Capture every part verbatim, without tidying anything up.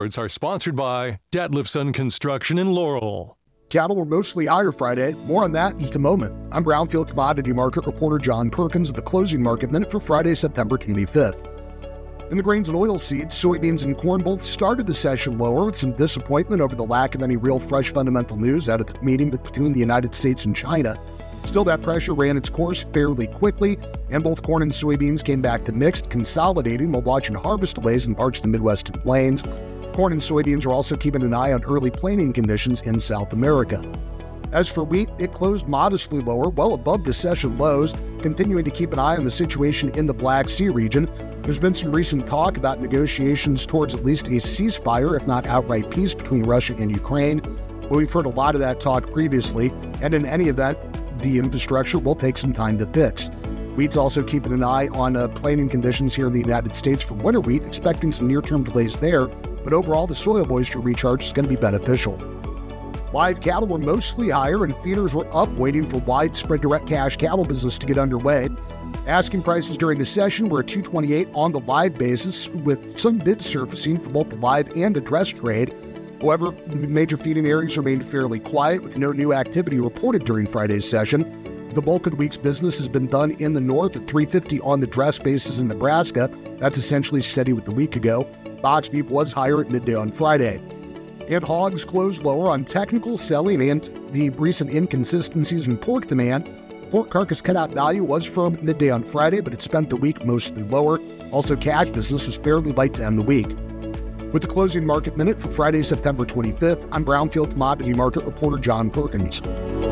Are sponsored by Detlefson Construction in Laurel. Cattle were mostly higher Friday. More on that in just a moment. I'm Brownfield Commodity Market reporter John Perkins with the closing market minute for Friday, September twenty-fifth. In the grains and oilseeds, soybeans and corn both started the session lower with some disappointment over the lack of any real fresh fundamental news out of the meeting between the United States and China. Still, that pressure ran its course fairly quickly, and both corn and soybeans came back to mixed, consolidating while watching harvest delays in parts of the Midwest and Plains. Corn and soybeans are also keeping an eye on early planting conditions in South America. As for wheat, it closed modestly lower, well above the session lows, continuing to keep an eye on the situation in the Black Sea region. There's been some recent talk about negotiations towards at least a ceasefire, if not outright peace, between Russia and Ukraine. But we've heard a lot of that talk previously, and in any event, the infrastructure will take some time to fix. Wheat's also keeping an eye on uh, planting conditions here in the United States for winter wheat, expecting some near-term delays there, but overall the soil moisture recharge is going to be beneficial. Live cattle were mostly higher and feeders were up, waiting for widespread direct cash cattle business to get underway. Asking prices during the session were at two twenty-eight on the live basis, with some bids surfacing for both the live and the dress trade. However, the major feeding areas remained fairly quiet, with no new activity reported during Friday's session. The bulk of the week's business has been done in the north at three fifty on the dress basis in Nebraska. That's essentially steady with the week ago. Box beef was higher at midday on Friday. And hogs closed lower on technical selling and the recent inconsistencies in pork demand. Pork carcass cutout value was firm at midday on Friday, but it spent the week mostly lower. Also, cash business was fairly light to end the week. With the closing market minute for Friday, September twenty-fifth, I'm Brownfield Commodity Market reporter John Perkins.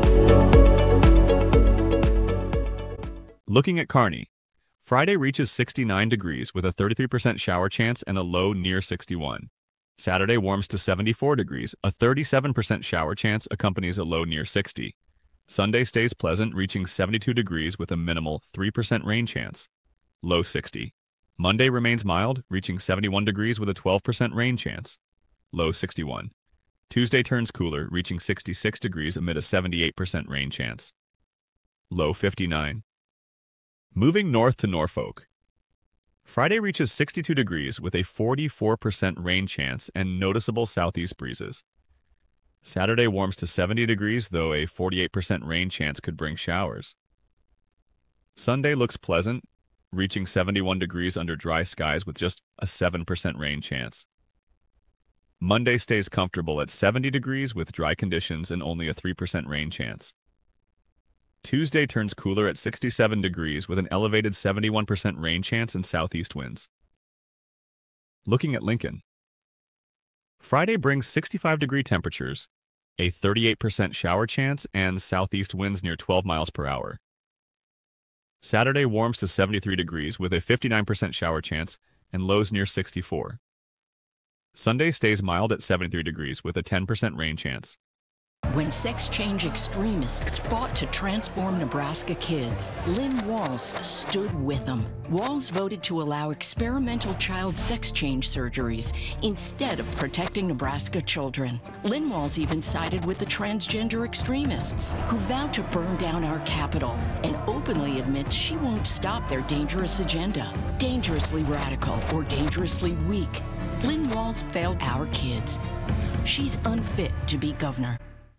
Looking at Kearney, Friday reaches sixty-nine degrees with a thirty-three percent shower chance and a low near sixty-one. Saturday warms to seventy-four degrees, a thirty-seven percent shower chance accompanies a low near sixty. Sunday stays pleasant, reaching seventy-two degrees with a minimal three percent rain chance, low sixty. Monday remains mild, reaching seventy-one degrees with a twelve percent rain chance, low sixty-one. Tuesday turns cooler, reaching sixty-six degrees amid a seventy-eight percent rain chance, low fifty-nine. Moving north to Norfolk, Friday reaches sixty-two degrees with a forty-four percent rain chance and noticeable southeast breezes. Saturday warms to seventy degrees, though a forty-eight percent rain chance could bring showers. Sunday looks pleasant, reaching seventy-one degrees under dry skies with just a seven percent rain chance. Monday stays comfortable at seventy degrees with dry conditions and only a three percent rain chance. Tuesday turns cooler at sixty-seven degrees with an elevated seventy-one percent rain chance and southeast winds. Looking at Lincoln, Friday brings sixty-five degree temperatures, a thirty-eight percent shower chance, and southeast winds near twelve miles per hour. Saturday warms to seventy-three degrees with a fifty-nine percent shower chance and lows near sixty-four. Sunday stays mild at seventy-three degrees with a ten percent rain chance. When sex change extremists fought to transform Nebraska kids, Lynn Walls stood with them. Walls voted to allow experimental child sex change surgeries instead of protecting Nebraska children. Lynn Walls even sided with the transgender extremists who vowed to burn down our capital and openly admits she won't stop their dangerous agenda. Dangerously radical or dangerously weak, Lynn Walls failed our kids. She's unfit to be governor.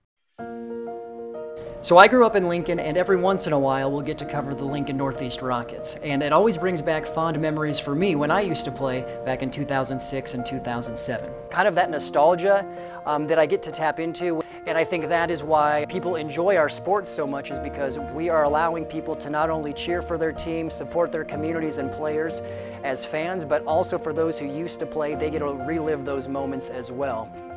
So I grew up in Lincoln, and every once in a while we'll get to cover the Lincoln Northeast Rockets. And it always brings back fond memories for me when I used to play back in two thousand six and two thousand seven. Kind of that nostalgia um, that I get to tap into. And I think that is why people enjoy our sports so much, is because we are allowing people to not only cheer for their team, support their communities and players as fans, but also for those who used to play, they get to relive those moments as well.